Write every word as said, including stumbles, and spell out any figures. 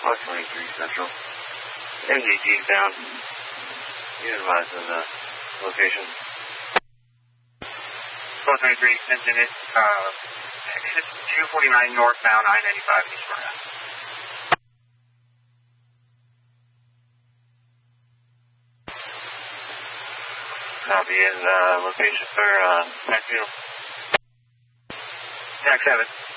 one twenty-three Central. M D T down. You advise of the location. one twenty-three, sending it, uh, exit two forty-nine northbound, I ninety-five, East Smyrna. Copy, and uh, location for uh, backfield. Tax seven.